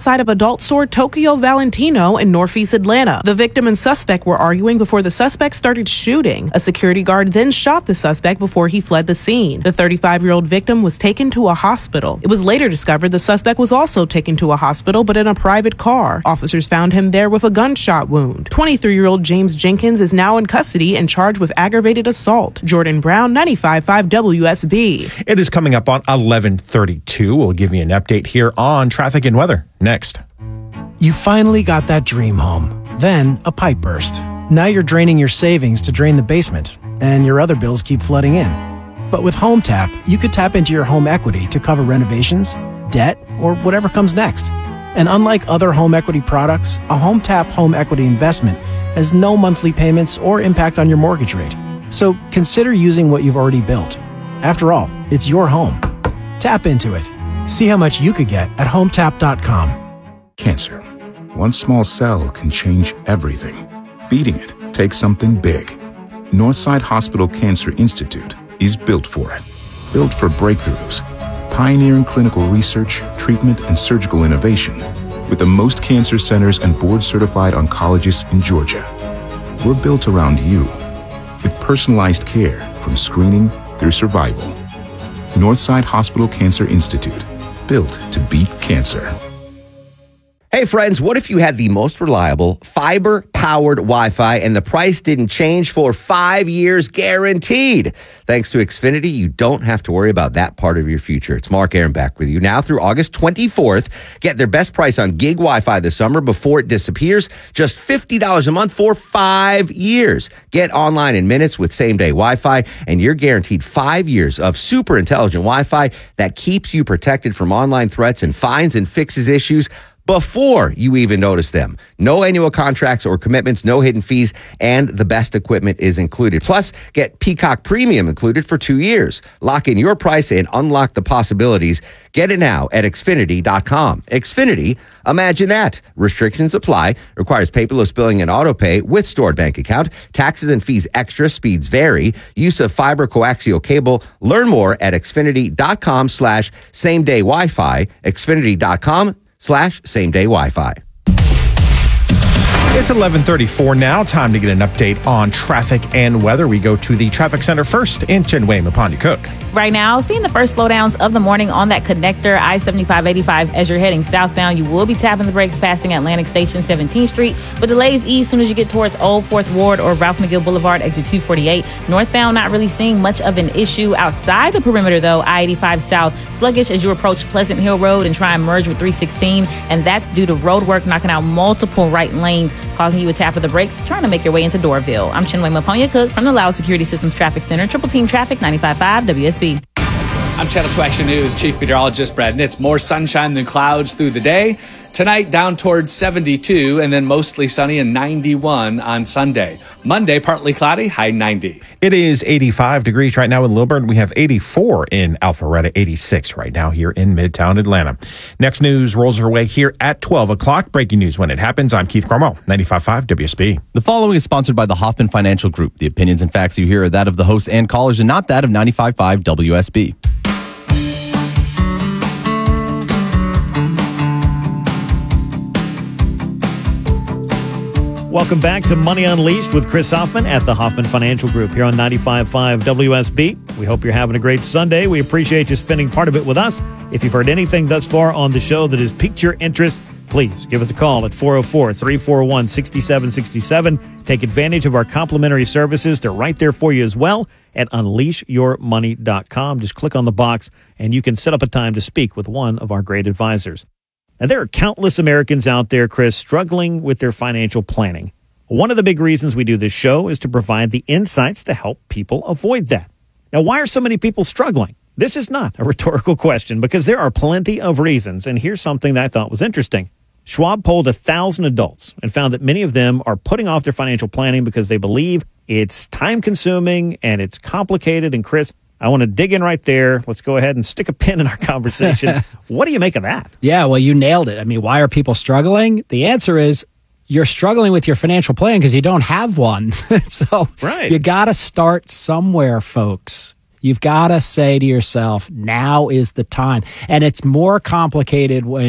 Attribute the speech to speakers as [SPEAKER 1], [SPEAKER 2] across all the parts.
[SPEAKER 1] outside of adult store Tokyo Valentino in Northeast Atlanta. The victim and suspect were arguing before the suspect started shooting. A security guard then shot the suspect before he fled the scene. The 35-year-old victim was taken to a hospital. It was later discovered the suspect was also taken to a hospital, but in a private car. Officers found him there with a gunshot wound. 23-year-old James Jenkins is now in custody and charged with aggravated assault. Jordan Brown, 95.5 WSB.
[SPEAKER 2] It is coming up on 11:32. We'll give you an update here on traffic and weather next.
[SPEAKER 3] You finally got that dream home. Then a pipe burst. Now you're draining your savings to drain the basement, and your other bills keep flooding in. But with Home Tap, you could tap into your home equity to cover renovations, debt, or whatever comes next. And unlike other home equity products, a Home Tap home equity investment has no monthly payments or impact on your mortgage rate. So consider using what you've already built. After all, it's your home. Tap into it. See how much you could get at HomeTap.com.
[SPEAKER 4] Cancer. One small cell can change everything. Beating it takes something big. Northside Hospital Cancer Institute is built for it. Built for breakthroughs, pioneering clinical research, treatment, and surgical innovation, with the most cancer centers and board-certified oncologists in Georgia. We're built around you, with personalized care from screening through survival. Northside Hospital Cancer Institute, built to beat cancer.
[SPEAKER 5] Hey friends, what if you had the most reliable fiber-powered Wi-Fi and the price didn't change for 5 years guaranteed? Thanks to Xfinity, you don't have to worry about that part of your future. It's Mark Aaron back with you now through August 24th. Get their best price on gig Wi-Fi this summer before it disappears. Just $50 a month for 5 years. Get online in minutes with same-day Wi-Fi, and you're guaranteed 5 years of super intelligent Wi-Fi that keeps you protected from online threats and finds and fixes issues before you even notice them. No annual contracts or commitments, no hidden fees, and the best equipment is included. Plus, get Peacock Premium included for 2 years. Lock in your price and unlock the possibilities. Get it now at Xfinity.com. Xfinity, imagine that. Restrictions apply. Requires paperless billing and auto pay with stored bank account. Taxes and fees extra. Speeds vary. Use of fiber coaxial cable. Learn more at Xfinity.com/same-day Wi-Fi. Xfinity.com/same-day Wi-Fi.
[SPEAKER 2] It's 11:34 now. Time to get an update on traffic and weather. We go to the traffic center first in Chinway, Mapani-Cook.
[SPEAKER 6] Right now, seeing the first slowdowns of the morning on that connector, I-75-85, as you're heading southbound. You will be tapping the brakes passing Atlantic Station, 17th Street, but delays ease as soon as you get towards Old 4th Ward or Ralph McGill Boulevard, exit 248. Northbound, not really seeing much of an issue. Outside the perimeter, though, I-85 South, sluggish as you approach Pleasant Hill Road and try and merge with 316, and that's due to road work knocking out multiple right lanes, causing you a tap of the brakes, trying to make your way into Doraville. I'm Chinway Maponia-Cook from the Loud Security Systems Traffic Center, Triple Team Traffic, 95.5 WSB.
[SPEAKER 7] I'm Channel 2 Action News Chief Meteorologist Brad Nitz. More sunshine than clouds through the day. Tonight down towards 72 and then mostly sunny and 91 on Sunday. Monday, partly cloudy, high 90.
[SPEAKER 2] It is 85 degrees right now in Lilburn. We have 84 in Alpharetta, 86 right now here in Midtown Atlanta. Next news rolls our way here at 12 o'clock. Breaking news when it happens. I'm Keith Cromwell, 95.5 WSB.
[SPEAKER 8] The following is sponsored by the Hoffman Financial Group. The opinions and facts you hear are that of the hosts and callers and not that of 95.5 WSB.
[SPEAKER 9] Welcome back to Money Unleashed with Chris Hoffman at the Hoffman Financial Group here on 95.5 WSB. We hope you're having a great Sunday. We appreciate you spending part of it with us. If you've heard anything thus far on the show that has piqued your interest, please give us a call at 404-341-6767. Take advantage of our complimentary services. They're right there for you as well at unleashyourmoney.com. Just click on the box and you can set up a time to speak with one of our great advisors. Now, there are countless Americans out there, Chris, struggling with their financial planning. One of the big reasons we do this show is to provide the insights to help people avoid that. Now, why are so many people struggling? This is not a rhetorical question because there are plenty of reasons, and here's something that I thought was interesting. Schwab polled 1,000 adults and found that many of them are putting off their financial planning because they believe it's time-consuming and it's complicated. And, Chris, I want to dig in right there. Let's go ahead and stick a pin in our conversation. What do you make of that?
[SPEAKER 10] Yeah, well, you nailed it. I mean, why are people struggling? The answer is you're struggling with your financial plan because you don't have one. So you got to start somewhere, folks. You've got to say to yourself, now is the time. And it's more complicated when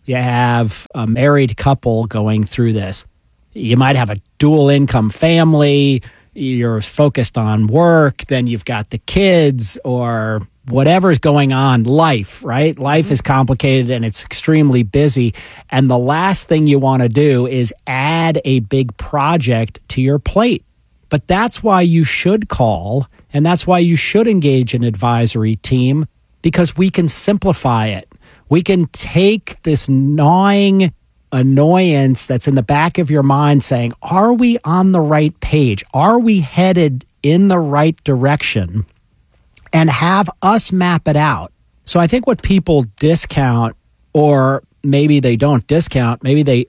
[SPEAKER 3] You have a married couple going through this. You might have a dual income family. You're focused on work. Then you've got the kids or whatever's going on. Life, right? Life is complicated and it's extremely busy. And the last thing you want to do is add a big project to your plate. But that's why you should call, and that's why you should engage an advisory team, because we can simplify it. We can take this gnawing annoyance that's in the back of your mind saying, are we on the right page? Are we headed in the right direction? And have us map it out. So I think what people discount, or maybe they don't discount, maybe they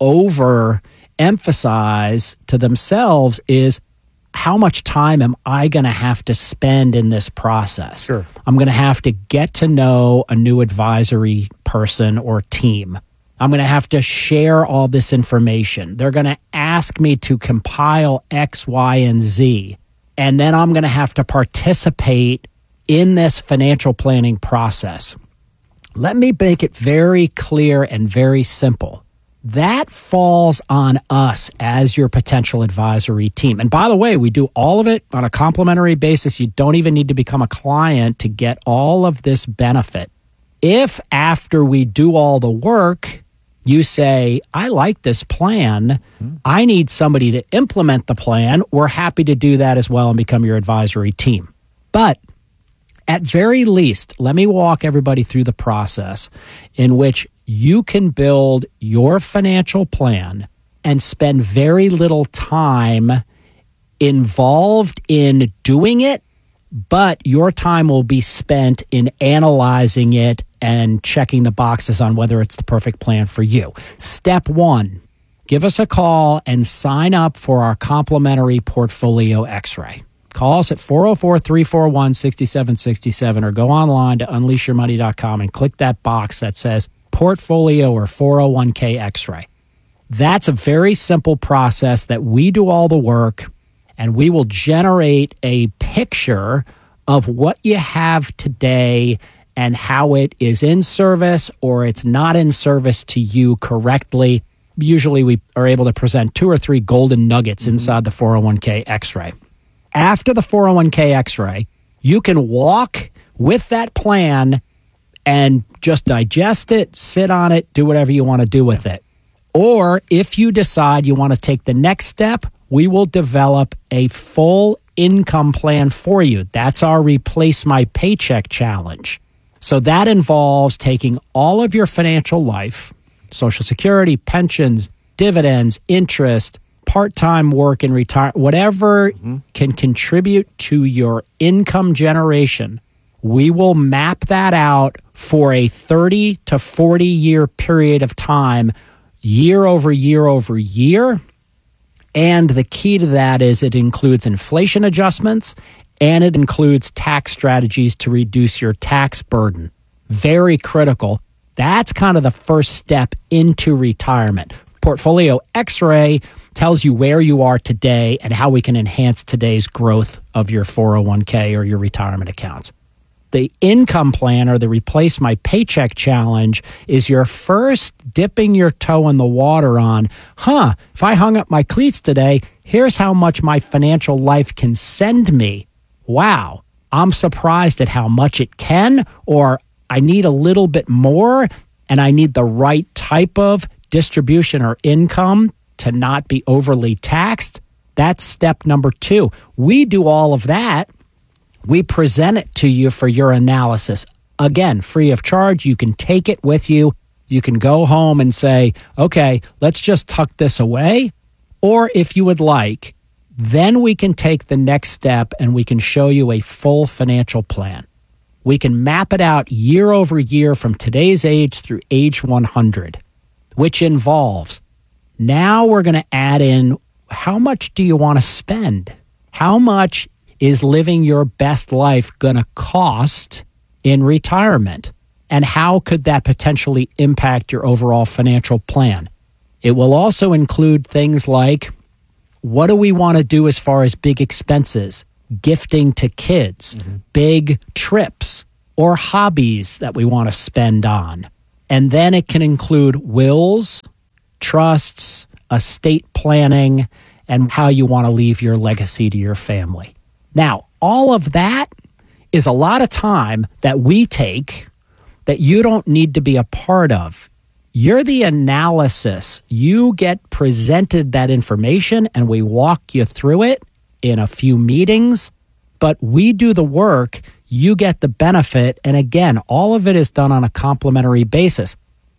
[SPEAKER 3] overemphasize to themselves, is how much time am I going to have to spend in this process?
[SPEAKER 9] Sure.
[SPEAKER 3] I'm going to have to get to know a new advisory person or team. I'm going to have to share all this information. They're going to ask me to compile X, Y, and Z. And then I'm going to have to participate in this financial planning process. Let me make it very clear and very simple. That falls on us as your potential advisory team. And by the way, we do all of it on a complimentary basis. You don't even need to become a client to get all of this benefit. If after we do all the work, you say, I like this plan, I need somebody to implement the plan, we're happy to do that as well and become your advisory team. But at very least, let me walk everybody through the process in which you can build your financial plan and spend very little time involved in doing it, but your time will be spent in analyzing it and checking the boxes on whether it's the perfect plan for you. Step 1, give us a call and sign up for our complimentary portfolio X-ray. Call us at 404-341-6767 or go online to unleashyourmoney.com and click that box that says portfolio or 401k X-ray. That's a very simple process that we do all the work, and we will generate a picture of what you have today and how it is in service or it's not in service to you correctly. Usually we are able to present 2 or 3 golden nuggets inside the 401k X-ray. After the 401k X-ray, you can walk with that plan and just digest it, sit on it, do whatever you want to do with it. Or if you decide you want to take the next step, we will develop a full income plan for you. That's our Replace My Paycheck Challenge. So that involves taking all of your financial life, Social Security, pensions, dividends, interest, part-time work and retire, whatever can contribute to your income generation. We will map that out for a 30 to 40 year period of time, year over year over year. And the key to that is it includes inflation adjustments and it includes tax strategies to reduce your tax burden. Very critical. That's kind of the first step into retirement. Portfolio X-ray tells you where you are today and how we can enhance today's growth of your 401k or your retirement accounts. The income plan or the Replace My Paycheck Challenge is your first dipping your toe in the water on, if I hung up my cleats today, here's how much my financial life can send me. Wow, I'm surprised at how much it can, or I need a little bit more and I need the right type of distribution or income to not be overly taxed. That's step number 2. We do all of that. We present it to you for your analysis. Again, free of charge. You can take it with you. You can go home and say, okay, let's just tuck this away. Or if you would like, then we can take the next step and we can show you a full financial plan. We can map it out year over year from today's age through age 100, which involves, now we're going to add in, how much do you want to spend? How much is living your best life going to cost in retirement? And how could that potentially impact your overall financial plan? It will also include things like, what do we want to do as far as big expenses, gifting to kids, big trips, or hobbies that we want to spend on? And then it can include wills, trusts, estate planning, and how you want to leave your legacy to your family. Now, all of that is a lot of time that we take that you don't need to be a part of. You're the analysis. You get presented that information and we walk you through it in a few meetings, but we do the work. You get the benefit. And again, all of it is done on a complimentary basis.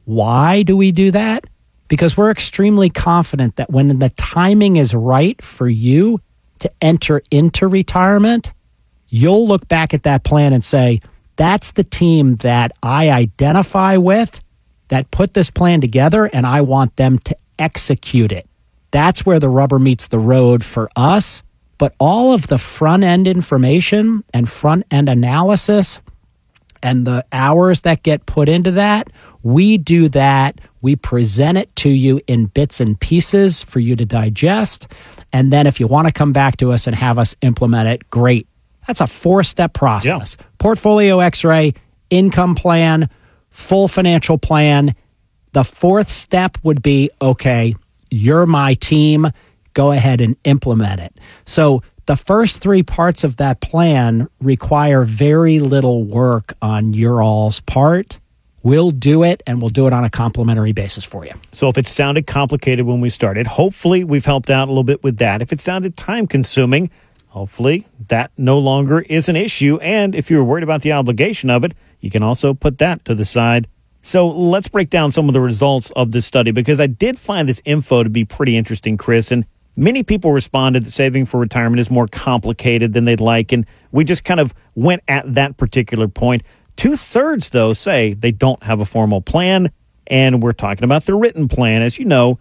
[SPEAKER 3] Why do we do that? Because we're extremely confident that when the timing is right for you to enter into retirement, you'll look back at that plan and say, that's the team that I identify with that put this plan together, and I want them to execute it. That's where the rubber meets the road for us. But all of the front-end information and front-end analysis and the hours that get put into that, we do that. We present it to you in bits and pieces for you to digest. And then if you want to come back to us and have us implement it, great. That's a 4-step process. Yeah. Portfolio X-ray, income plan, full financial plan. The 4th step would be, okay, you're my team. Go ahead and implement it. So the first 3 parts of that plan require very little work on your all's part. We'll do it, and we'll do it on a complimentary basis for you.
[SPEAKER 9] So if it sounded complicated when we started, hopefully we've helped out a little bit with that. If it sounded time-consuming, hopefully that no longer is an issue. And if you're worried about the obligation of it, you can also put that to the side. So let's break down some of the results of this study, because I did find this info to be pretty interesting, Chris. And many people responded that saving for retirement is more complicated than they'd like. And we just kind of went at that particular point. 2/3, though, say they don't have a formal plan. And we're talking about the written plan. As you know,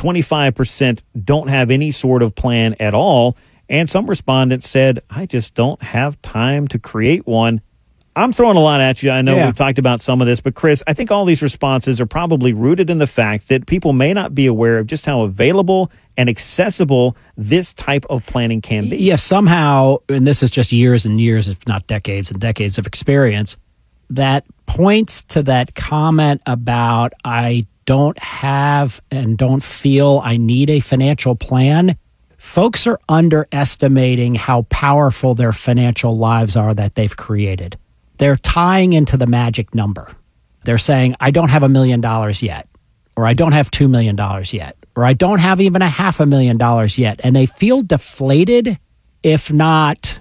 [SPEAKER 9] 25% don't have any sort of plan at all. And some respondents said, I just don't have time to create one. I'm throwing a lot at you. I know we've talked about some of this, but Chris, I think all these responses are probably rooted in the fact that people may not be aware of just how available and accessible this type of planning can be.
[SPEAKER 3] Yeah, somehow, and this is just years and years, if not decades and decades of experience, that points to that comment about I don't have and don't feel I need a financial plan. Folks are underestimating how powerful their financial lives are that they've created. They're tying into the magic number. They're saying, I don't have $1 million yet, or I don't have $2 million yet, or I don't have even $500,000 yet. And they feel deflated, if not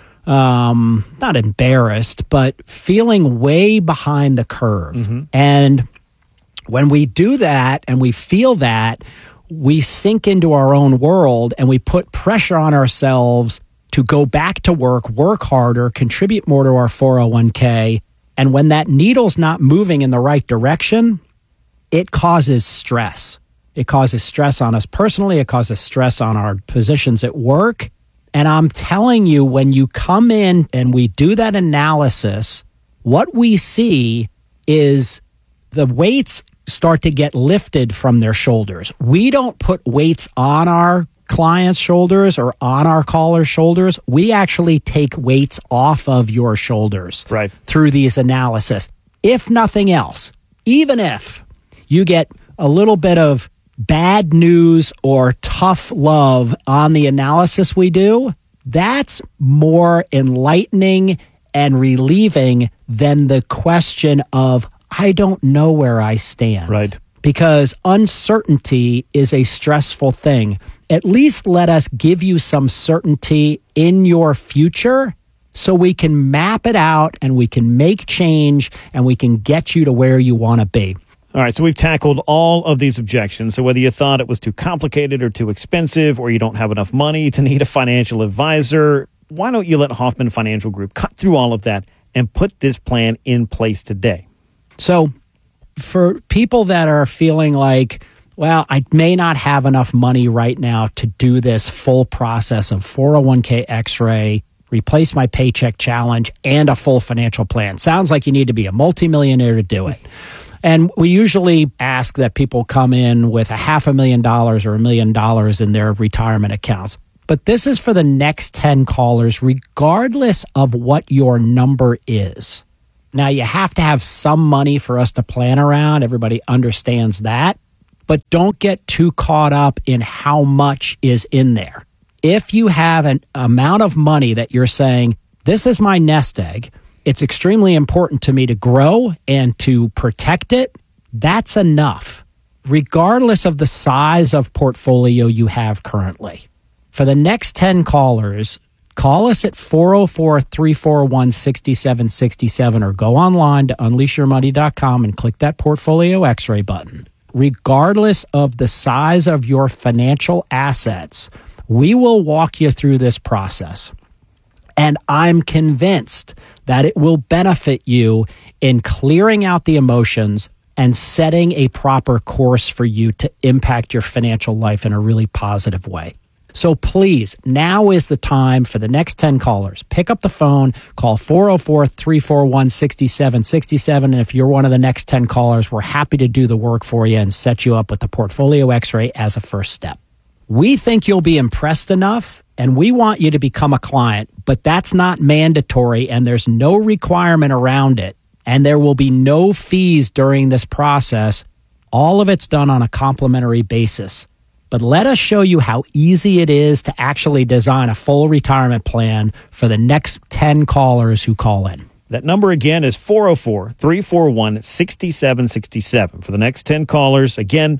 [SPEAKER 3] embarrassed, but feeling way behind the curve. Mm-hmm. And when we do that and we feel that, we sink into our own world and we put pressure on ourselves to go back to work harder, contribute more to our 401k. And when that needle's not moving in the right direction, it causes stress. It causes stress on us personally. It causes stress on our positions at work. And I'm telling you, when you come in and we do that analysis, what we see is the weights start to get lifted from their shoulders. We don't put weights on our clients' shoulders or on our callers' shoulders. We actually take weights off of your shoulders through these analysis. If nothing else, even if you get a little bit of bad news or tough love on the analysis we do, that's more enlightening and relieving than the question of, I don't know where I stand.
[SPEAKER 9] Right.
[SPEAKER 3] Because uncertainty is a stressful thing. At least let us give you some certainty in your future so we can map it out and we can make change and we can get you to where you want to be.
[SPEAKER 9] All right, so we've tackled all of these objections. So whether you thought it was too complicated or too expensive, or you don't have enough money to need a financial advisor, why don't you let Hoffman Financial Group cut through all of that and put this plan in place today?
[SPEAKER 3] So for people that are feeling like, well, I may not have enough money right now to do this full process of 401k X-ray, replace my paycheck challenge, and a full financial plan. Sounds like you need to be a multimillionaire to do it. And we usually ask that people come in with $500,000 or $1 million in their retirement accounts. But this is for the next 10 callers, regardless of what your number is.
[SPEAKER 10] Now, you have to have some money for us to plan around. Everybody understands that. But don't get too caught up in how much is in there. If you have an amount of money that you're saying, this is my nest egg, it's extremely important to me to grow and to protect it, that's enough, regardless of the size of portfolio you have currently. For the next 10 callers, call us at 404-341-6767 or go online to unleashyourmoney.com and click that portfolio x-ray button. Regardless of the size of your financial assets, we will walk you through this process. And I'm convinced that it will benefit you in clearing out the emotions and setting a proper course for you to impact your financial life in a really positive way. So please, now is the time for the next 10 callers. Pick up the phone, call 404-341-6767. And if you're one of the next 10 callers, we're happy to do the work for you and set you up with the portfolio x-ray as a first step. We think you'll be impressed enough, and we want you to become a client, but that's not mandatory, and there's no requirement around it, and there will be no fees during this process. All of it's done on a complimentary basis. But let us show you how easy it is to actually design a full retirement plan for the next 10 callers who call in.
[SPEAKER 9] That number again is 404-341-6767. For the next 10 callers, again,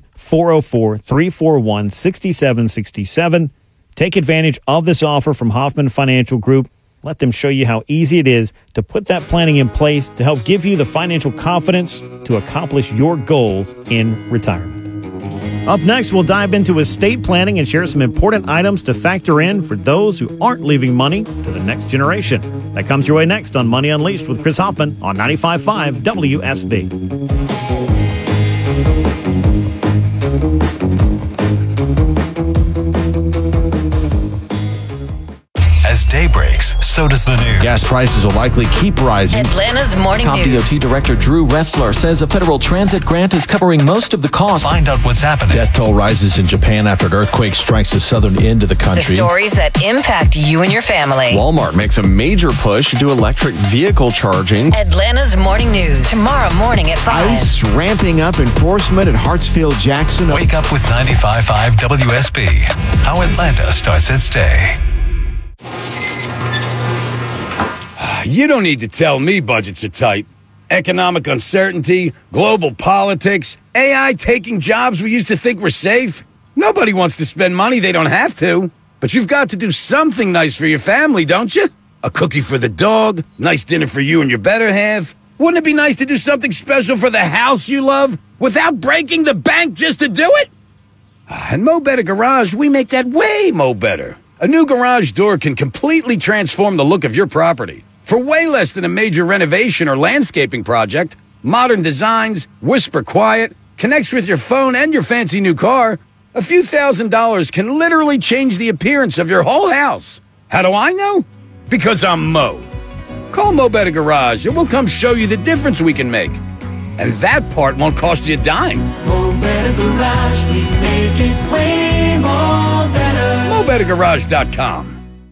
[SPEAKER 9] 404-341-6767. Take advantage of this offer from Hoffman Financial Group. Let them show you how easy it is to put that planning in place to help give you the financial confidence to accomplish your goals in retirement. Up next, we'll dive into estate planning and share some important items to factor in for those who aren't leaving money to the next generation. That comes your way next on Money Unleashed with Chris Hoffman on 95.5 WSB.
[SPEAKER 11] As day breaks, so does the news.
[SPEAKER 12] Gas prices will likely keep rising.
[SPEAKER 13] Atlanta's Morning News.
[SPEAKER 12] CompDOT Director Drew Ressler says a federal transit grant is covering most of the cost.
[SPEAKER 11] Find out what's happening.
[SPEAKER 12] Death toll rises in Japan after an earthquake strikes the southern end of the country.
[SPEAKER 13] The stories that impact you and your family.
[SPEAKER 14] Walmart makes a major push into electric vehicle charging.
[SPEAKER 13] Atlanta's Morning News. Tomorrow morning at 5.
[SPEAKER 15] ICE ramping up enforcement at Hartsfield-Jackson.
[SPEAKER 11] Wake up with 95.5 WSB. How Atlanta starts its day.
[SPEAKER 16] You don't need to tell me budgets are tight. Economic uncertainty, global politics, AI taking jobs we used to think were safe. Nobody wants to spend money they don't have to. But you've got to do something nice for your family, don't you? A cookie for the dog, nice dinner for you and your better half. Wouldn't it be nice to do something special for the house you love without breaking the bank just to do it? At Mo Better Garage, we make that way mo better. A new garage door can completely transform the look of your property. For way less than a major renovation or landscaping project, modern designs, whisper quiet, connects with your phone and your fancy new car, a few $1,000s can literally change the appearance of your whole house. How do I know? Because I'm Mo. Call Mo Better Garage and we'll come show you the difference we can make. And that part won't cost you a dime.
[SPEAKER 17] Mo Better Garage, we make it way more better.
[SPEAKER 16] MoBetterGarage.com.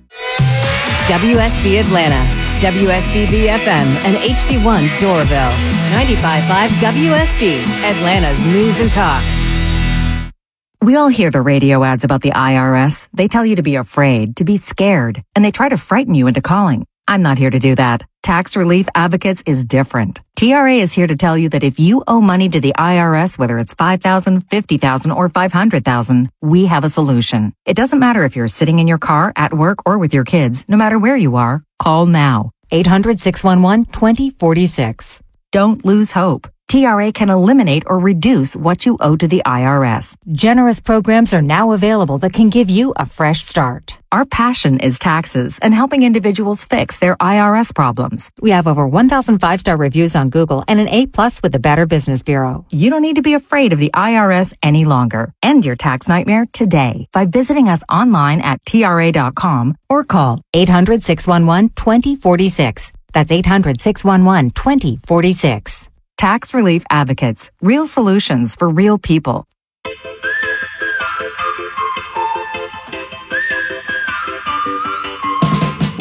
[SPEAKER 18] WSB Atlanta, WSB BFM, and HD1 Doraville. 95.5 WSB, Atlanta's News and Talk.
[SPEAKER 19] We all hear the radio ads about the IRS. They tell you to be afraid, to be scared, and they try to frighten you into calling. I'm not here to do that. Tax Relief Advocates is different. TRA is here to tell you that if you owe money to the IRS, whether it's $5,000, $50,000, or $500,000, we have a solution. It doesn't matter if you're sitting in your car, at work, or with your kids. No matter where you are, call now. 800-611-2046. Don't lose hope. TRA can eliminate or reduce what you owe to the IRS.
[SPEAKER 18] Generous programs are now available that can give you a fresh start.
[SPEAKER 19] Our passion is taxes and helping individuals fix their IRS problems.
[SPEAKER 18] We have over 1,000 5-star reviews on Google and an A+ with the Better Business Bureau.
[SPEAKER 19] You don't need to be afraid of the IRS any longer. End your tax nightmare today by visiting us online at TRA.com or call 800-611-2046. That's 800-611-2046. Tax Relief Advocates. Real solutions for real people.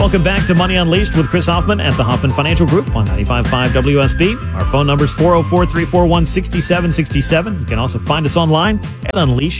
[SPEAKER 9] Welcome back to Money Unleashed with Chris Hoffman at the Hoffman Financial Group on 95.5 WSB. Our phone number is 404-341-6767. You can also find us online at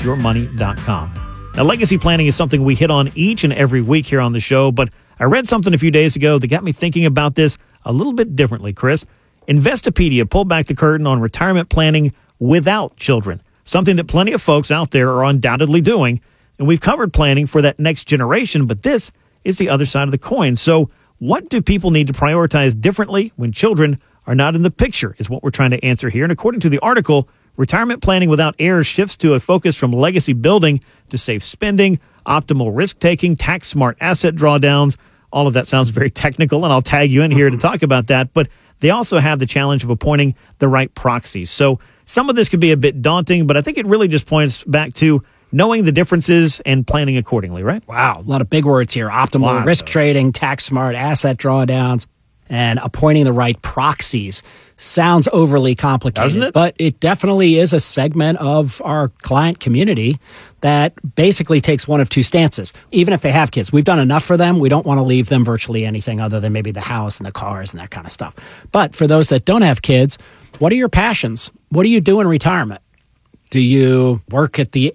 [SPEAKER 9] unleashyourmoney.com. Now, legacy planning is something we hit on each and every week here on the show, but I read something a few days ago that got me thinking about this a little bit differently, Chris. Investopedia pulled back the curtain on retirement planning without children, something that plenty of folks out there are undoubtedly doing. And we've covered planning for that next generation, but this is the other side of the coin. So what do people need to prioritize differently when children are not in the picture is what we're trying to answer here. And according to the article, retirement planning without heirs shifts to a focus from legacy building to safe spending, optimal risk-taking, tax-smart asset drawdowns. All of that sounds very technical, and I'll tag you in here to talk about that. But they also have the challenge of appointing the right proxies. So some of this could be a bit daunting, but I think it really just points back to knowing the differences and planning accordingly, right?
[SPEAKER 10] Wow, a lot of big words here. Optimal risk trading, tax smart asset drawdowns, and appointing the right proxies. Sounds overly complicated,
[SPEAKER 9] doesn't it?
[SPEAKER 10] But it definitely is a segment of our client community that basically takes one of two stances. Even if they have kids, we've done enough for them. We don't want to leave them virtually anything other than maybe the house and the cars and that kind of stuff. But for those that don't have kids, what are your passions? What do you do in retirement? Do you work at the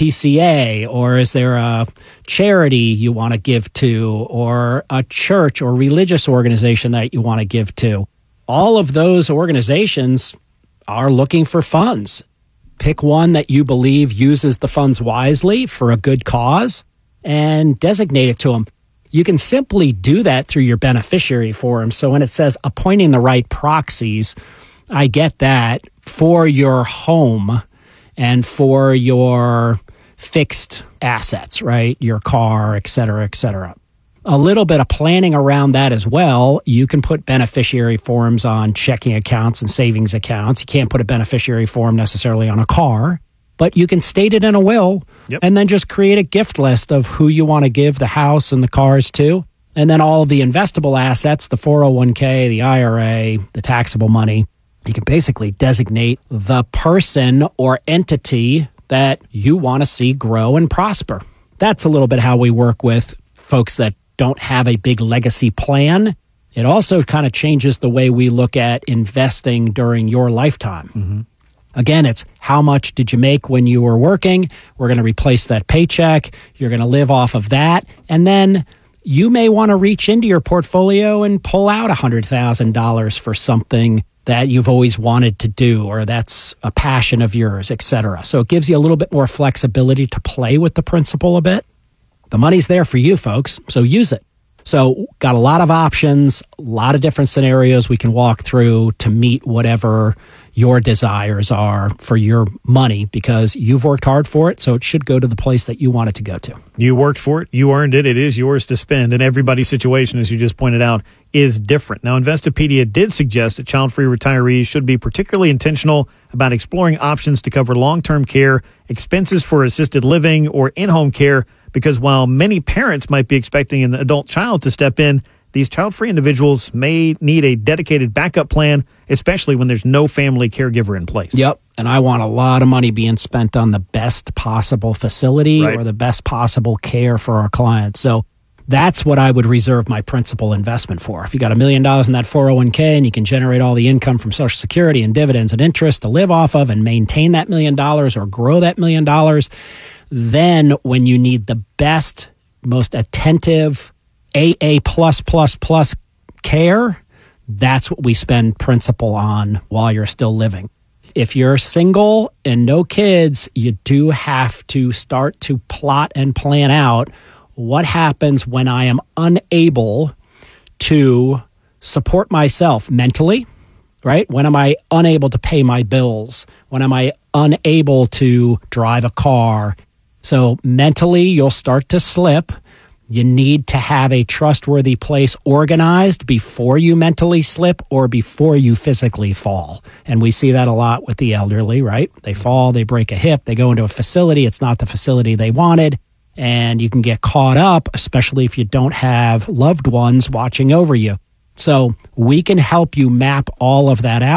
[SPEAKER 10] ASPCA, or is there a charity you want to give to, or a church or religious organization that you want to give to? All of those organizations are looking for funds. Pick one that you believe uses the funds wisely for a good cause and designate it to them. You can simply do that through your beneficiary form. So when it says appointing the right proxies, I get that for your home and for your fixed assets, right? Your car, et cetera, et cetera. A little bit of planning around that as well. You can put beneficiary forms on checking accounts and savings accounts. You can't put a beneficiary form necessarily on a car, but you can state it in a will and then just create a gift list of who you want to give the house and the cars to. And then all of the investable assets, the 401k, the IRA, the taxable money, you can basically designate the person or entity that you want to see grow and prosper. That's a little bit how we work with folks that don't have a big legacy plan. It also kind of changes the way we look at investing during your lifetime. Mm-hmm. Again, it's how much did you make when you were working? We're going to replace that paycheck. You're going to live off of that. And then you may want to reach into your portfolio and pull out $100,000 for something that you've always wanted to do, or that's a passion of yours, etc. So it gives you a little bit more flexibility to play with the principle a bit. The money's there for you folks, so use it. So got a lot of options, a lot of different scenarios we can walk through to meet whatever your desires are for your money, because you've worked hard for it, so it should go to the place that you want it to go to.
[SPEAKER 9] You worked for it, you earned it, it is yours to spend, and everybody's situation, as you just pointed out, is different. Now, Investopedia did suggest that child-free retirees should be particularly intentional about exploring options to cover long-term care, expenses for assisted living, or in-home care, because while many parents might be expecting an adult child to step in, these child-free individuals may need a dedicated backup plan, especially when there's no family caregiver in place.
[SPEAKER 10] Yep, and I want a lot of money being spent on the best possible facility or the best possible care for our clients. So that's what I would reserve my principal investment for. If you got $1 million in that 401k and you can generate all the income from Social Security and dividends and interest to live off of and maintain that $1 million or grow that $1 million, then when you need the best, most attentive AA+++ care, that's what we spend principal on while you're still living. If you're single and no kids, you do have to start to plot and plan out what happens when I am unable to support myself mentally, right? When am I unable to pay my bills? When am I unable to drive a car? So mentally, you'll start to slip. You need to have a trustworthy place organized before you mentally slip or before you physically fall. And we see that a lot with the elderly, right? They fall, they break a hip, they go into a facility. It's not the facility they wanted. And you can get caught up, especially if you don't have loved ones watching over you. So we can help you map all of that out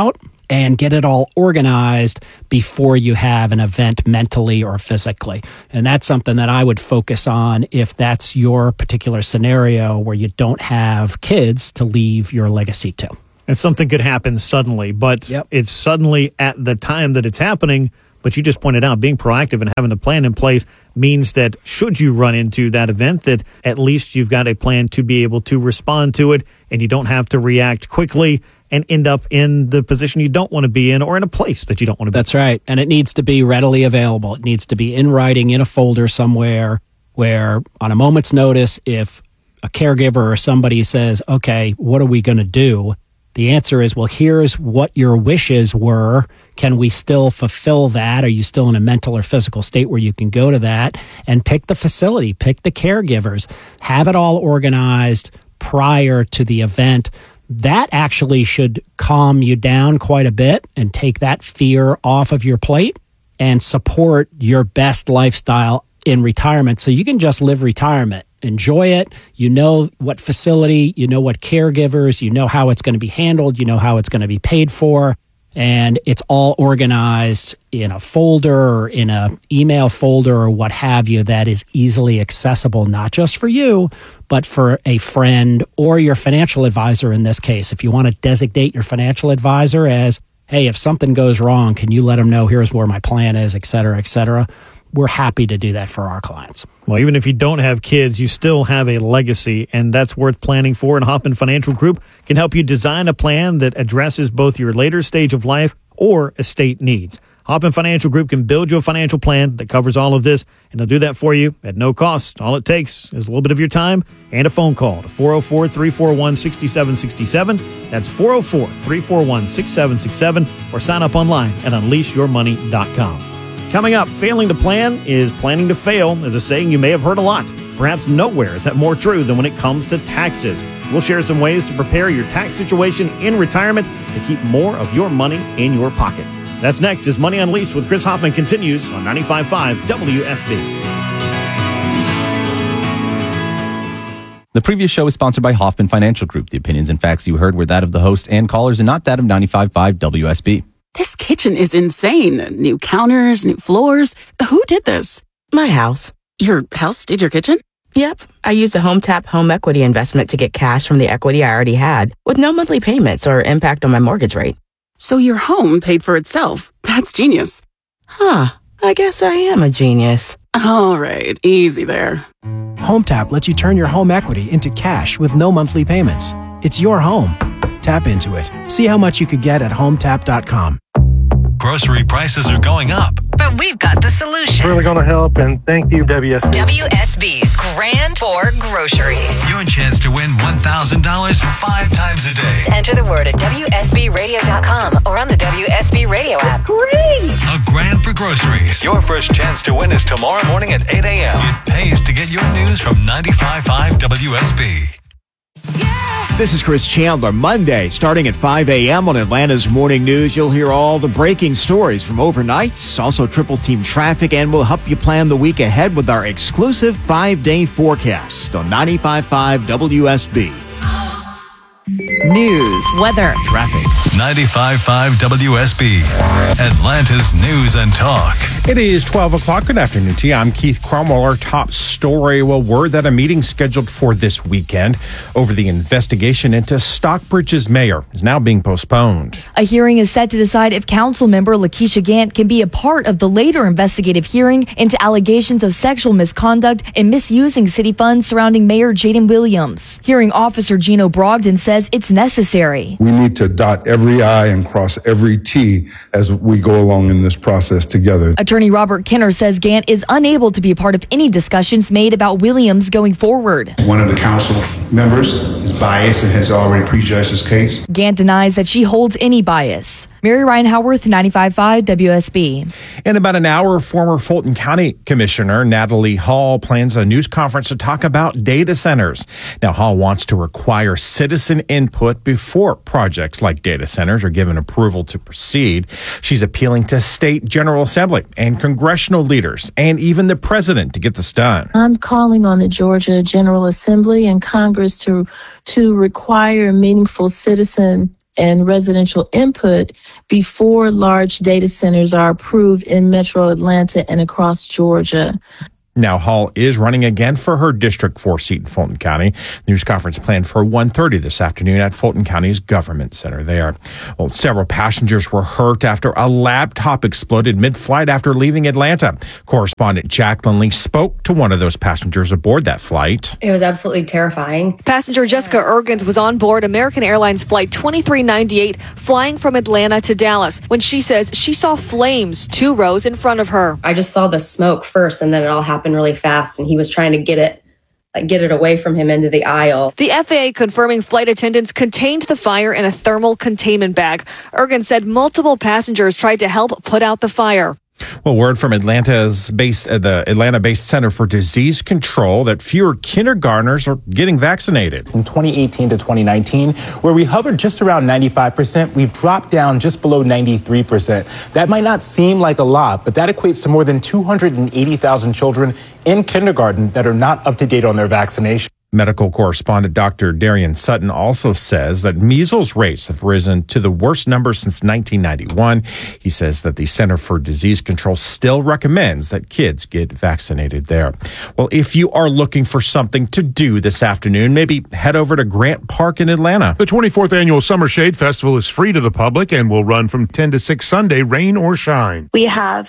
[SPEAKER 10] and get it all organized before you have an event mentally or physically. And that's something that I would focus on if that's your particular scenario where you don't have kids to leave your legacy to.
[SPEAKER 9] And something could happen suddenly, but it's suddenly at the time that it's happening. But you just pointed out being proactive and having the plan in place means that should you run into that event, that at least you've got a plan to be able to respond to it, and you don't have to react quickly and end up in the position you don't want to be in or in a place that you don't want to be.
[SPEAKER 10] That's right. And it needs to be readily available. It needs to be in writing in a folder somewhere where on a moment's notice, if a caregiver or somebody says, okay, what are we going to do? The answer is, well, here's what your wishes were. Can we still fulfill that? Are you still in a mental or physical state where you can go to that? And pick the facility, pick the caregivers, have it all organized prior to the event. That actually should calm you down quite a bit and take that fear off of your plate and support your best lifestyle in retirement. So you can just live retirement. Enjoy it. You know what facility, you know what caregivers, you know how it's going to be handled, you know how it's going to be paid for, and it's all organized in a folder or in a email folder or what have you that is easily accessible, not just for you, but for a friend or your financial advisor in this case. If you want to designate your financial advisor as, hey, if something goes wrong, can you let them know here's where my plan is, et cetera, et cetera. We're happy to do that for our clients.
[SPEAKER 9] Well, even if you don't have kids, you still have a legacy, and that's worth planning for. And Hoffman Financial Group can help you design a plan that addresses both your later stage of life or estate needs. Hoffman Financial Group can build you a financial plan that covers all of this, and they'll do that for you at no cost. All it takes is a little bit of your time and a phone call to 404-341-6767. That's 404-341-6767, or sign up online at unleashyourmoney.com. Coming up, failing to plan is planning to fail is a saying you may have heard a lot. Perhaps nowhere is that more true than when it comes to taxes. We'll share some ways to prepare your tax situation in retirement to keep more of your money in your pocket. That's next as Money Unleashed with Chris Hoffman continues on 95.5 WSB.
[SPEAKER 8] The previous show is sponsored by Hoffman Financial Group. The opinions and facts you heard were that of the host and callers and not that of 95.5 WSB.
[SPEAKER 20] This kitchen is insane. New counters, new floors. Who did this?
[SPEAKER 21] My house.
[SPEAKER 20] Your house did your kitchen?
[SPEAKER 21] Yep. I used a HomeTap home equity investment to get cash from the equity I already had with no monthly payments or impact on my mortgage rate.
[SPEAKER 20] So your home paid for itself. That's genius.
[SPEAKER 21] Huh. I guess I am a genius.
[SPEAKER 20] All right. Easy there.
[SPEAKER 3] HomeTap lets you turn your home equity into cash with no monthly payments. It's your home. Tap into it. See how much you could get at HomeTap.com.
[SPEAKER 11] Grocery prices are going up.
[SPEAKER 13] But we've got the solution.
[SPEAKER 22] Really going to help, and thank you, WSB.
[SPEAKER 13] WSB's Grand Tour Groceries.
[SPEAKER 11] Your chance to win $1,000 5 times a day.
[SPEAKER 13] Enter the word at WSBradio.com or on the WSB Radio app.
[SPEAKER 22] Great!
[SPEAKER 11] A grand for groceries. Your first chance to win is tomorrow morning at 8 a.m. It pays to get your news from 95.5 WSB.
[SPEAKER 15] This is Chris Chandler. Monday, starting at 5 a.m. on Atlanta's Morning News, you'll hear all the breaking stories from overnights, also triple team traffic, and we'll help you plan the week ahead with our exclusive 5-day forecast on 95.5 WSB.
[SPEAKER 18] News, weather,
[SPEAKER 11] traffic. 95.5 WSB, Atlanta's News and Talk.
[SPEAKER 2] It is 12 o'clock. Good afternoon to you. I'm Keith Cromwell. Our top story. Well, word that a meeting scheduled for this weekend over the investigation into Stockbridge's mayor is now being postponed.
[SPEAKER 23] A hearing is set to decide if council member Lakeisha Gant can be a part of the later investigative hearing into allegations of sexual misconduct and misusing city funds surrounding Mayor Jaden Williams. Hearing officer Gino Brogdon says it's necessary.
[SPEAKER 24] We need to dot every I and cross every T as we go along in this process together.
[SPEAKER 23] Attorney Robert Kenner says Gant is unable to be a part of any discussions made about Williams going forward.
[SPEAKER 25] One of the council members is biased and has already prejudged his case.
[SPEAKER 23] Gant denies that she holds any bias. Mary Ryan Howarth, 95.5 WSB.
[SPEAKER 2] In about an hour, former Fulton County Commissioner Natalie Hall plans a news conference to talk about data centers. Now, Hall wants to require citizen input before projects like data centers are given approval to proceed. She's appealing to state General Assembly and congressional leaders and even the president to get this done.
[SPEAKER 26] I'm calling on the Georgia General Assembly and Congress to require meaningful citizen
[SPEAKER 1] and residential input before large data centers are approved in Metro Atlanta and across Georgia.
[SPEAKER 2] Now, Hall is running again for her District 4 seat in Fulton County. News conference planned for 1:30 this afternoon at Fulton County's Government Center there. Well, several passengers were hurt after a laptop exploded mid-flight after leaving Atlanta. Correspondent Jacqueline Lee spoke to one of those passengers aboard that flight.
[SPEAKER 4] It was absolutely terrifying.
[SPEAKER 5] Passenger Jessica Ergens was on board American Airlines Flight 2398, flying from Atlanta to Dallas, when she says she saw flames 2 rows in front of her.
[SPEAKER 4] I just saw the smoke first, and then it all happened really fast, and he was trying to get it away from him into the aisle.
[SPEAKER 5] The FAA confirming flight attendants contained the fire in a thermal containment bag. Ergens said multiple passengers tried to help put out the fire.
[SPEAKER 2] Well, word from the Atlanta-based Center for Disease Control that fewer kindergartners are getting vaccinated.
[SPEAKER 6] From 2018 to 2019, where we hovered just around 95%, we've dropped down just below 93%. That might not seem like a lot, but that equates to more than 280,000 children in kindergarten that are not up to date on their vaccination.
[SPEAKER 2] Medical correspondent Dr. Darian Sutton also says that measles rates have risen to the worst number since 1991. He says that the Center for Disease Control still recommends that kids get vaccinated there. Well, if you are looking for something to do this afternoon, maybe head over to Grant Park in Atlanta.
[SPEAKER 7] The 24th Annual Summer Shade Festival is free to the public and will run from 10 to 6 Sunday, rain or shine.
[SPEAKER 26] We have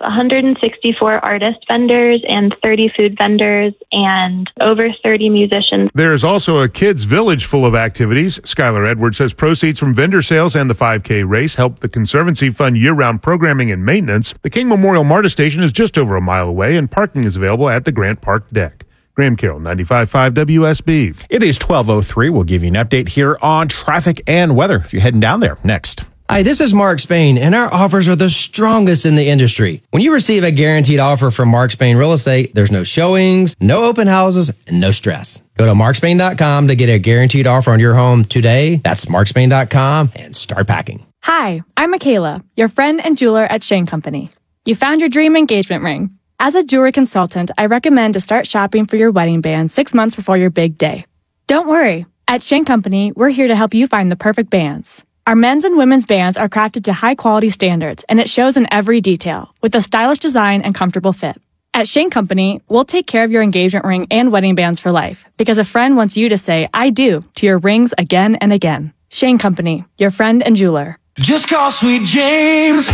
[SPEAKER 26] 164 artist vendors and 30 food vendors and over 30 musicians.
[SPEAKER 7] There's also a kids' village full of activities. Skylar Edwards says proceeds from vendor sales and the 5K race help the Conservancy fund year-round programming and maintenance. The King Memorial MARTA station is just over a mile away, and parking is available at the Grant Park deck. Graham Carroll, 95.5 WSB.
[SPEAKER 2] It is 12:03. We'll give you an update here on traffic and weather if you're heading down there next.
[SPEAKER 27] Hi, this is Mark Spain, and our offers are the strongest in the industry. When you receive a guaranteed offer from Mark Spain Real Estate, there's no showings, no open houses, and no stress. Go to markspain.com to get a guaranteed offer on your home today. That's markspain.com and start packing.
[SPEAKER 28] Hi, I'm Michaela, your friend and jeweler at Shane Company. You found your dream engagement ring. As a jewelry consultant, I recommend to start shopping for your wedding band 6 months before your big day. Don't worry. At Shane Company, we're here to help you find the perfect bands. Our men's and women's bands are crafted to high-quality standards, and it shows in every detail, with a stylish design and comfortable fit. At Shane Company, we'll take care of your engagement ring and wedding bands for life, because a friend wants you to say, I do, to your rings again and again. Shane Company, your friend and jeweler.
[SPEAKER 17] Just call Sweet James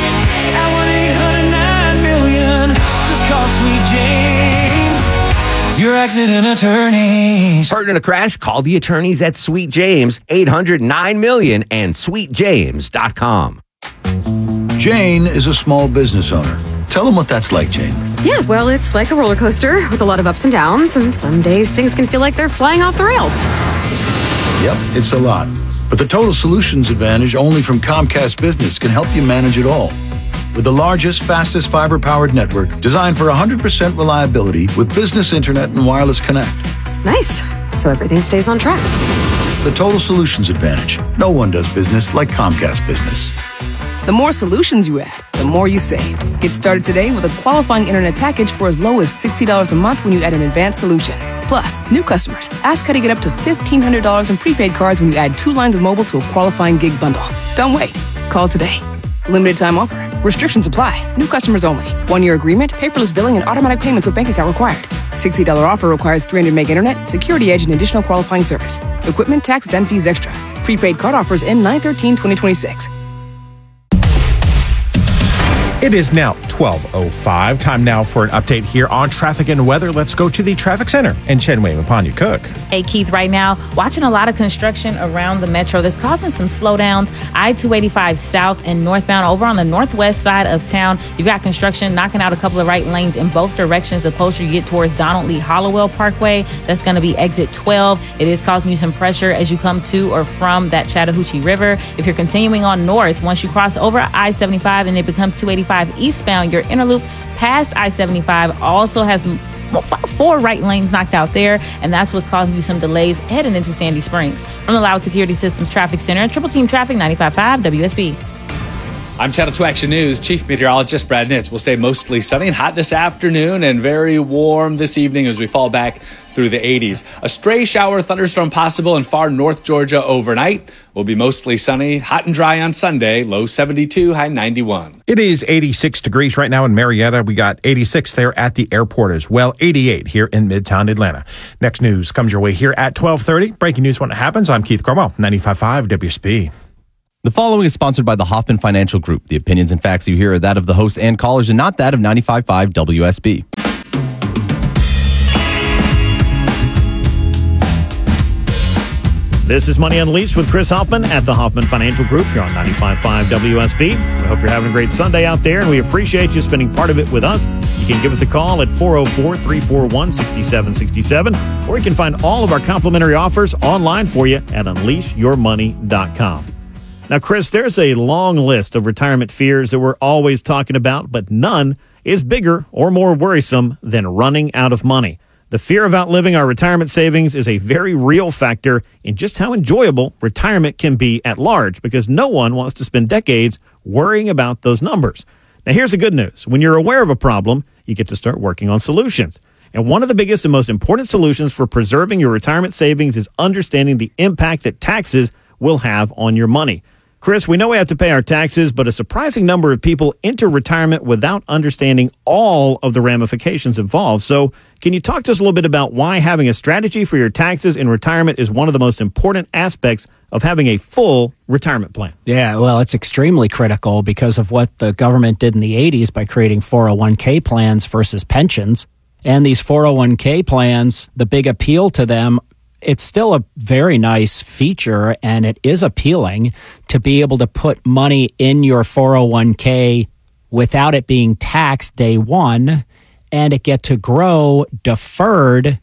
[SPEAKER 17] at 1-800-9-million. Just call Sweet James, your accident attorneys.
[SPEAKER 29] Hurt in a crash? Call the attorneys at Sweet James, 800-9-million, and sweetjames.com.
[SPEAKER 30] Jane is a small business owner. Tell them what that's like, Jane.
[SPEAKER 31] Yeah, well, it's like a roller coaster with a lot of ups and downs, and some days things can feel like they're flying off the rails.
[SPEAKER 30] Yep, it's a lot. But the Total Solutions Advantage only from Comcast Business can help you manage it all. With the largest, fastest fiber-powered network designed for 100% reliability with business internet and wireless connect.
[SPEAKER 31] Nice. So everything stays on track.
[SPEAKER 30] The Total Solutions Advantage. No one does business like Comcast Business.
[SPEAKER 32] The more solutions you add, the more you save. Get started today with a qualifying internet package for as low as $60 a month when you add an advanced solution. Plus, new customers, ask how to get up to $1,500 in prepaid cards when you add 2 lines of mobile to a qualifying gig bundle. Don't wait. Call today. Limited time offer. Restrictions apply. New customers only. 1-year agreement, paperless billing, and automatic payments with bank account required. $60 offer requires 300 meg internet, security edge, and additional qualifying service. Equipment, taxes, and fees extra. Prepaid card offers end 9/13/2026.
[SPEAKER 2] It is now 12:05. Time now for an update here on traffic and weather. Let's go to the traffic center and Chenway Mapanya Cook.
[SPEAKER 33] Hey, Keith, right now, watching a lot of construction around the metro that's causing some slowdowns. I-285 south and northbound over on the northwest side of town. You've got construction knocking out a couple of right lanes in both directions the closer you get towards Donald Lee Hollowell Parkway. That's going to be exit 12. It is causing you some pressure as you come to or from that Chattahoochee River. If you're continuing on north, once you cross over I-75 and it becomes 285 eastbound, your inner loop past I-75 also has 4 right lanes knocked out there, and that's what's causing you some delays heading into Sandy Springs. From the Loud Security Systems Traffic Center, Triple Team Traffic, 95.5 WSB.
[SPEAKER 3] I'm Channel 2 Action News Chief Meteorologist Brad Nitz. Will stay mostly sunny and hot this afternoon and very warm this evening as we fall back through the 80s. A stray shower thunderstorm possible in far north Georgia overnight. Will be mostly sunny, hot and dry on Sunday, low 72, high 91.
[SPEAKER 2] It is 86 degrees right now in Marietta. We got 86 there at the airport as well, 88 here in Midtown Atlanta. Next news comes your way here at 12:30. Breaking news when it happens. I'm Keith Cromwell, 95.5 WSB.
[SPEAKER 8] The following is sponsored by the Hoffman Financial Group. The opinions and facts you hear are that of the hosts and callers and not that of 95.5 WSB.
[SPEAKER 9] This is Money Unleashed with Chris Hoffman at the Hoffman Financial Group here on 95.5 WSB. We hope you're having a great Sunday out there, and we appreciate you spending part of it with us. You can give us a call at 404-341-6767, or you can find all of our complimentary offers online for you at unleashyourmoney.com. Now, Chris, there's a long list of retirement fears that we're always talking about, but none is bigger or more worrisome than running out of money. The fear of outliving our retirement savings is a very real factor in just how enjoyable retirement can be at large, because no one wants to spend decades worrying about those numbers. Now, here's the good news. When you're aware of a problem, you get to start working on solutions. And one of the biggest and most important solutions for preserving your retirement savings is understanding the impact that taxes will have on your money. Chris, we know we have to pay our taxes, but a surprising number of people enter retirement without understanding all of the ramifications involved. So can you talk to us a little bit about why having a strategy for your taxes in retirement is one of the most important aspects of having a full retirement plan?
[SPEAKER 10] Yeah, well, it's extremely critical because of what the government did in the 80s by creating 401k plans versus pensions. And these 401k plans, the big appeal to them, it's still a very nice feature, and it is appealing to be able to put money in your 401k without it being taxed day one, and it get to grow deferred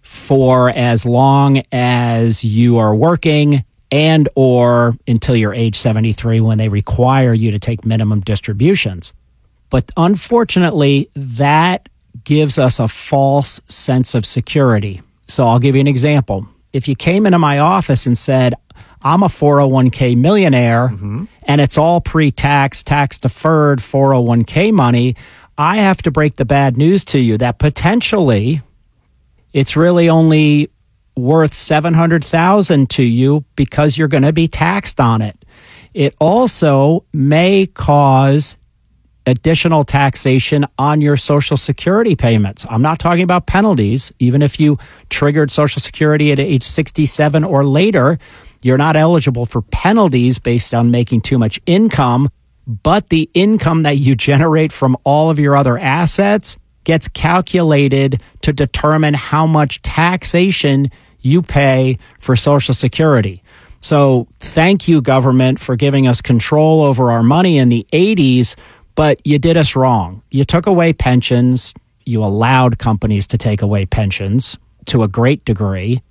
[SPEAKER 10] for as long as you are working and or until you're age 73 when they require you to take minimum distributions. But unfortunately, that gives us a false sense of security. So I'll give you an example. If you came into my office and said, I'm a 401k millionaire, and it's all pre-tax, tax-deferred 401k money, I have to break the bad news to you that potentially it's really only worth $700,000 to you because you're going to be taxed on it. It also may cause additional taxation on your Social Security payments. I'm not talking about penalties. Even if you triggered Social Security at age 67 or later, you're not eligible for penalties based on making too much income, but the income that you generate from all of your other assets gets calculated to determine how much taxation you pay for Social Security. So thank you, government, for giving us control over our money in the 80s, but you did us wrong. You took away pensions. You allowed companies to take away pensions to a great degree.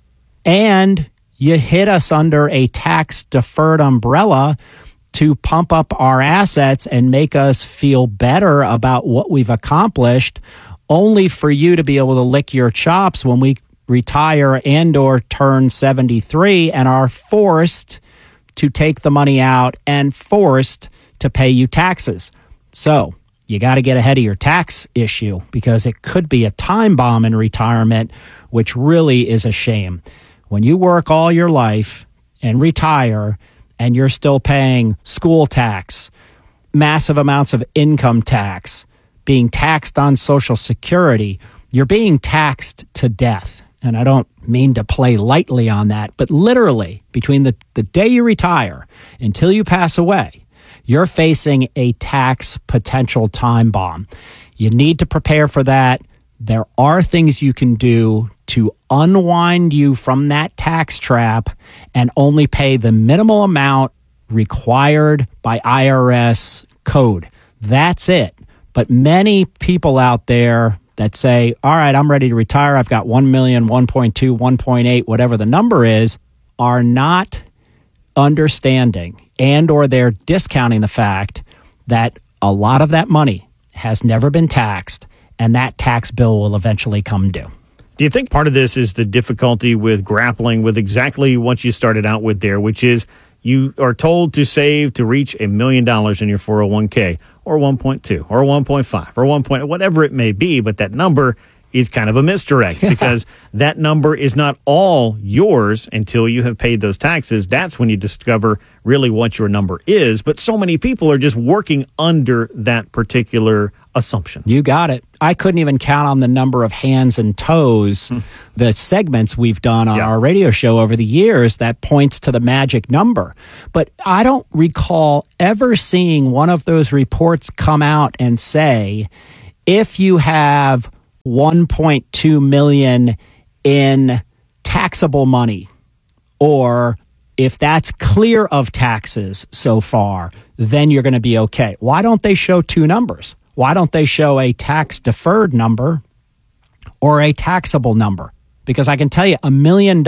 [SPEAKER 10] And you hit us under a tax-deferred umbrella to pump up our assets and make us feel better about what we've accomplished, only for you to be able to lick your chops when we retire and or turn 73 and are forced to take the money out and forced to pay you taxes. So you got to get ahead of your tax issue because it could be a time bomb in retirement, which really is a shame. When you work all your life and retire and you're still paying school tax, massive amounts of income tax, being taxed on Social Security, you're being taxed to death. And I don't mean to play lightly on that, but literally between the day you retire until you pass away, you're facing a tax potential time bomb. You need to prepare for that. There are things you can do to unwind you from that tax trap and only pay the minimal amount required by IRS code. That's it. But many people out there that say, all right, I'm ready to retire. I've got 1 million, 1.2, 1.8, whatever the number is, are not understanding and or they're discounting the fact that a lot of that money has never been taxed and that tax bill will eventually come due.
[SPEAKER 9] Do you think part of this is the difficulty with grappling with exactly what you started out with there, which is you are told to save to reach $1 million in your 401k, or 1.2, or 1.5, or 1. Whatever it may be, but that number is kind of a misdirect because that number is not all yours until you have paid those taxes. That's when you discover really what your number is. But so many people are just working under that particular assumption.
[SPEAKER 10] You got it. I couldn't even count on the number of hands and toes, the segments we've done on our radio show over the years that points to the magic number. But I don't recall ever seeing one of those reports come out and say, if you have 1.2 million in taxable money, or if that's clear of taxes so far, then you're going to be okay. Why don't they show two numbers? Why don't they show a tax deferred number or a taxable number? Because I can tell you $1 million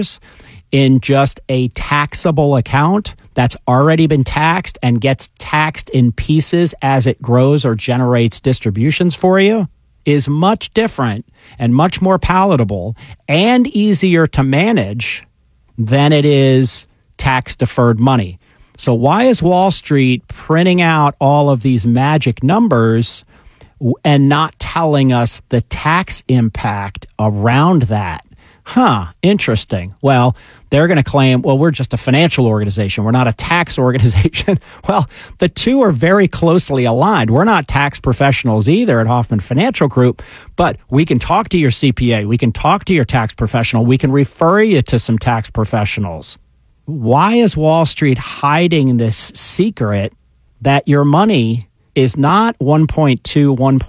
[SPEAKER 10] in just a taxable account that's already been taxed and gets taxed in pieces as it grows or generates distributions for you is much different and much more palatable and easier to manage than it is tax deferred money. So why is Wall Street printing out all of these magic numbers and not telling us the tax impact around that? Interesting. Well, they're going to claim, well, we're just a financial organization. We're not a tax organization. Well, the two are very closely aligned. We're not tax professionals either at Hoffman Financial Group, but we can talk to your CPA. We can talk to your tax professional. We can refer you to some tax professionals. Why is Wall Street hiding this secret that your money is not 1.2, 1.4,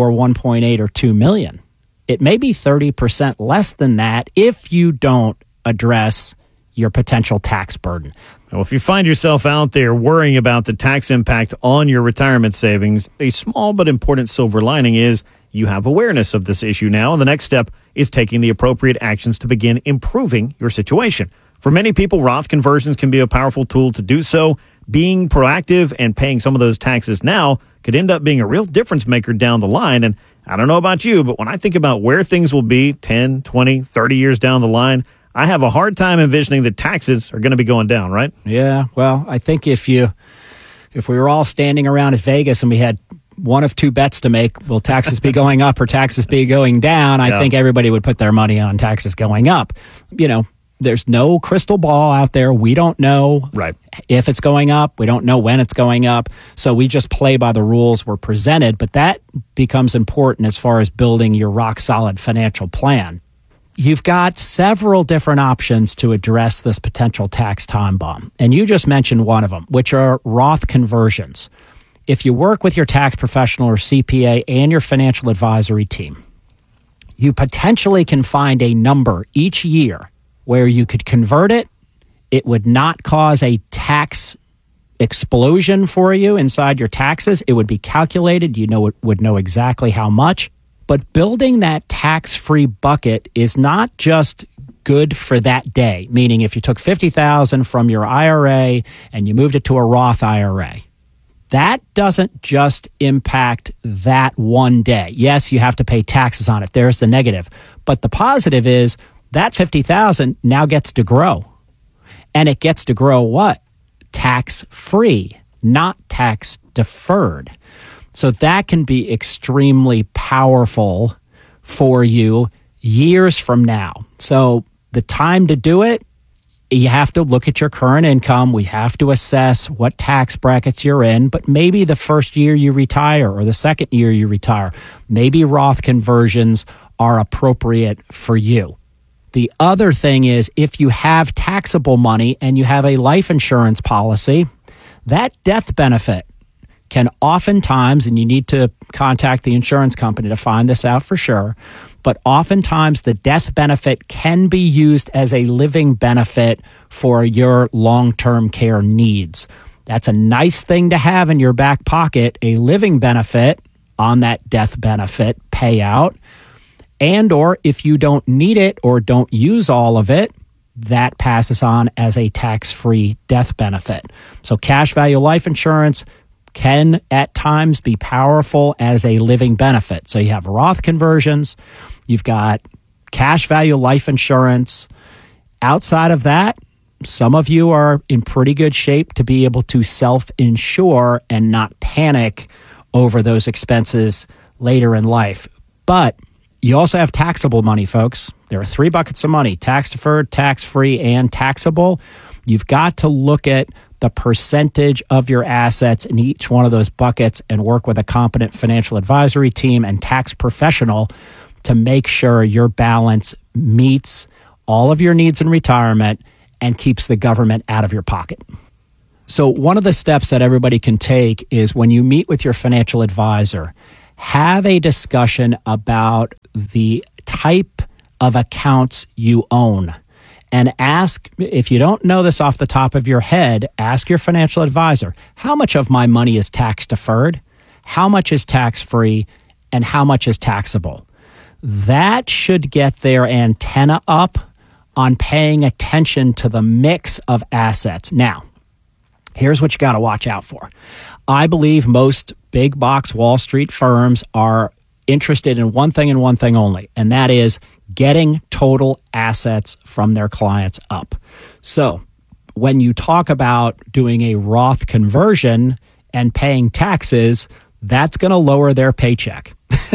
[SPEAKER 10] 1.8, or 2 million? It may be 30% less than that if you don't address your potential tax burden.
[SPEAKER 9] Well, if you find yourself out there worrying about the tax impact on your retirement savings, a small but important silver lining is you have awareness of this issue now, and the next step is taking the appropriate actions to begin improving your situation. For many people, Roth conversions can be a powerful tool to do so. Being proactive and paying some of those taxes now could end up being a real difference maker down the line. And I don't know about you, but when I think about where things will be 10, 20, 30 years down the line, I have a hard time envisioning that taxes are going to be going down, right?
[SPEAKER 10] Yeah, well, I think if we were all standing around at Vegas and we had one of two bets to make, will taxes be going up or taxes be going down, I think everybody would put their money on taxes going up. You know, there's no crystal ball out there. We don't know if it's going up. We don't know when it's going up. So we just play by the rules we're presented. But that becomes important as far as building your rock solid financial plan. You've got several different options to address this potential tax time bomb. And you just mentioned one of them, which are Roth conversions. If you work with your tax professional or CPA and your financial advisory team, you potentially can find a number each year where you could convert it. It would not cause a tax explosion for you inside your taxes. It would be calculated. You would know exactly how much. But building that tax-free bucket is not just good for that day, meaning if you took $50,000 from your IRA and you moved it to a Roth IRA, that doesn't just impact that one day. Yes, you have to pay taxes on it. There's the negative. But the positive is that $50,000 now gets to grow. And it gets to grow what? Tax-free, not tax-deferred. So that can be extremely powerful for you years from now. So the time to do it, you have to look at your current income. We have to assess what tax brackets you're in, but maybe the first year you retire or the second year you retire, maybe Roth conversions are appropriate for you. The other thing is if you have taxable money and you have a life insurance policy, that death benefit can oftentimes, and you need to contact the insurance company to find this out for sure, but oftentimes the death benefit can be used as a living benefit for your long-term care needs. That's a nice thing to have in your back pocket, a living benefit on that death benefit payout. And or if you don't need it or don't use all of it, that passes on as a tax-free death benefit. So cash value life insurance can at times be powerful as a living benefit. So you have Roth conversions, you've got cash value life insurance. Outside of that, some of you are in pretty good shape to be able to self-insure and not panic over those expenses later in life. But you also have taxable money, folks. There are 3 buckets of money: tax-deferred, tax-free, and taxable. You've got to look at the percentage of your assets in each one of those buckets and work with a competent financial advisory team and tax professional to make sure your balance meets all of your needs in retirement and keeps the government out of your pocket. So one of the steps that everybody can take is when you meet with your financial advisor, have a discussion about the type of accounts you own. And ask, if you don't know this off the top of your head, ask your financial advisor, how much of my money is tax deferred? How much is tax free? And how much is taxable? That should get their antenna up on paying attention to the mix of assets. Now, here's what you got to watch out for. I believe most big box Wall Street firms are interested in one thing and one thing only, and that is getting total assets from their clients up. So when you talk about doing a Roth conversion and paying taxes, that's going to lower their paycheck.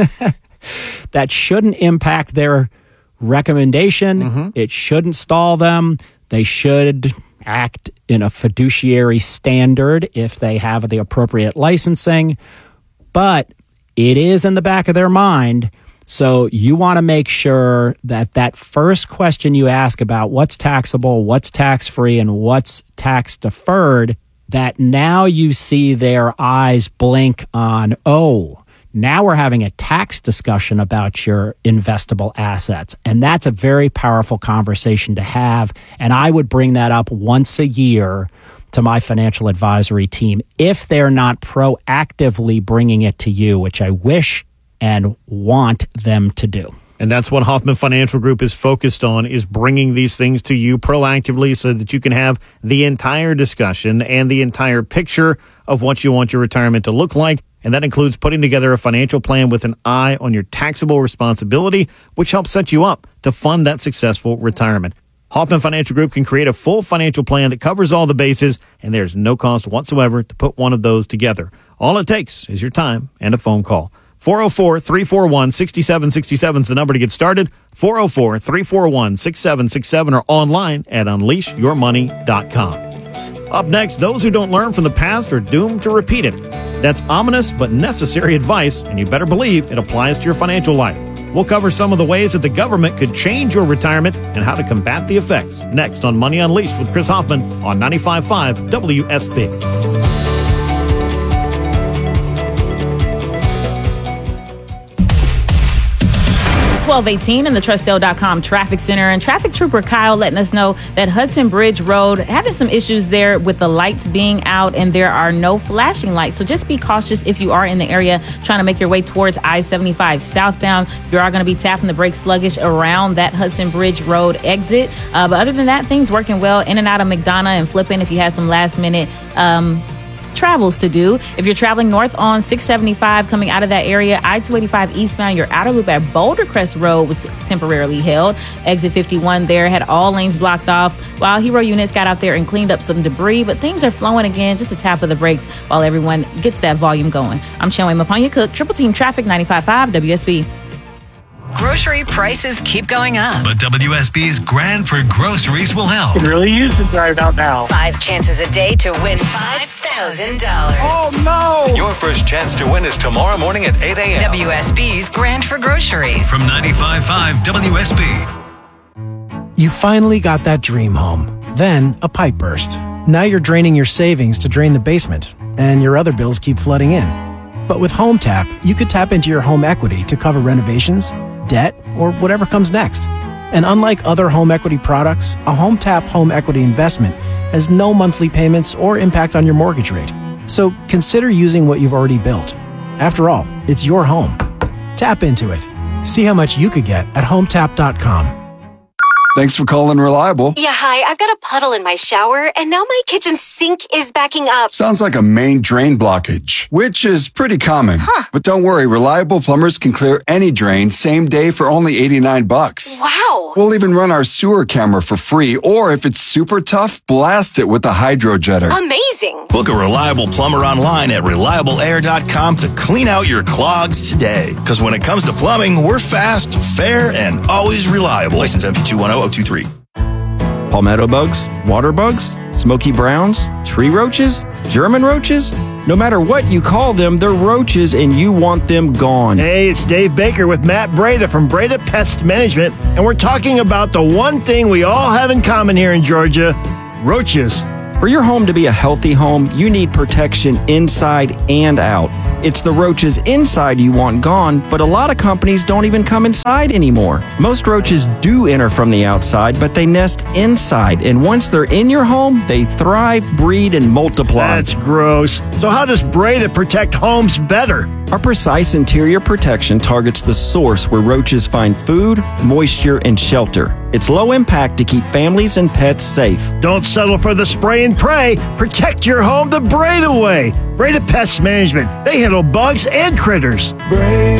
[SPEAKER 10] That shouldn't impact their recommendation. It shouldn't stall them. They should act in a fiduciary standard if they have the appropriate licensing. But it is in the back of their mind. So you want to make sure that that first question you ask about what's taxable, what's tax-free, and what's tax-deferred, that now you see their eyes blink on, oh, now we're having a tax discussion about your investable assets. And that's a very powerful conversation to have. And I would bring that up once a year to my financial advisory team if they're not proactively bringing it to you, which I wish and want them to do.
[SPEAKER 9] And that's what Hoffman Financial Group is focused on, is bringing these things to you proactively so that you can have the entire discussion and the entire picture of what you want your retirement to look like. And that includes putting together a financial plan with an eye on your taxable responsibility, which helps set you up to fund that successful retirement. Hoffman Financial Group can create a full financial plan that covers all the bases, and there's no cost whatsoever to put one of those together. All it takes is your time and a phone call. 404-341-6767 is the number to get started. 404-341-6767 or online at unleashyourmoney.com. Up next, those who don't learn from the past are doomed to repeat it. That's ominous but necessary advice, and you better believe it applies to your financial life. We'll cover some of the ways that the government could change your retirement and how to combat the effects. Next on Money Unleashed with Chris Hoffman on 95.5 WSB.
[SPEAKER 33] 1218 in the Trustdale.com traffic center, and traffic trooper Kyle letting us know that Hudson Bridge Road having some issues there with the lights being out, and there are no flashing lights. So just be cautious if you are in the area trying to make your way towards I-75 southbound. You are going to be tapping the brakes sluggish around that Hudson Bridge Road exit. But other than that, things working well in and out of McDonough and flipping if you had some last minute travels to do. If you're traveling north on 675 coming out of that area, I-285 eastbound, your outer loop at Boulder Crest Road was temporarily held. Exit 51 there had all lanes blocked off while Hero units got out there and cleaned up some debris, but things are flowing again, just a tap of the brakes while everyone gets that volume going. I'm Chenway Maponya Cook, Triple Team Traffic 95.5 WSB.
[SPEAKER 11] Grocery prices keep going up.
[SPEAKER 12] But WSB's Grand for Groceries will help.
[SPEAKER 13] Could really use the drive out now.
[SPEAKER 11] 5 chances a day to win $5,000.
[SPEAKER 13] Oh, no!
[SPEAKER 12] Your first chance to win is tomorrow morning at 8 a.m.
[SPEAKER 11] WSB's Grand for Groceries.
[SPEAKER 12] From 95.5 WSB.
[SPEAKER 14] You finally got that dream home. Then a pipe burst. Now you're draining your savings to drain the basement, and your other bills keep flooding in. But with Home Tap, you could tap into your home equity to cover renovations, debt, or whatever comes next. And unlike other home equity products, a Home Tap home equity investment has no monthly payments or impact on your mortgage rate. So consider using what you've already built. After all, it's your home. Tap into it. See how much you could get at HomeTap.com.
[SPEAKER 15] Thanks for calling Reliable.
[SPEAKER 16] Yeah, hi. I've got a puddle in my shower, and now my kitchen sink is backing up.
[SPEAKER 15] Sounds like a main drain blockage, which is pretty common.
[SPEAKER 16] Huh.
[SPEAKER 15] But don't worry, Reliable plumbers can clear any drain same day for only $89.
[SPEAKER 16] Wow.
[SPEAKER 15] We'll even run our sewer camera for free, or if it's super tough, blast it with a hydro jetter.
[SPEAKER 16] Amazing.
[SPEAKER 1] Book a reliable plumber online at reliableair.com to clean out your clogs today. Because when it comes to plumbing, we're fast, fair, and always reliable. License MP210-023.
[SPEAKER 4] Palmetto bugs, water bugs, smoky browns, tree roaches, German roaches. No matter what you call them, they're roaches and you want them gone.
[SPEAKER 5] Hey, it's Dave Baker with Matt Breda from Breda Pest Management, and we're talking about the one thing we all have in common here in Georgia, roaches.
[SPEAKER 4] For your home to be a healthy home, you need protection inside and out. It's the roaches inside you want gone, but a lot of companies don't even come inside anymore. Most roaches do enter from the outside, but they nest inside, and once they're in your home, they thrive, breed, and multiply.
[SPEAKER 5] That's gross. So how does Breda protect homes better?
[SPEAKER 4] Our precise interior protection targets the source where roaches find food, moisture, and shelter. It's low impact to keep families and pets safe.
[SPEAKER 5] Don't settle for the spray and pray. Protect your home the Breda way. Breda Pest Management. They handle bugs and critters.
[SPEAKER 17] Breda.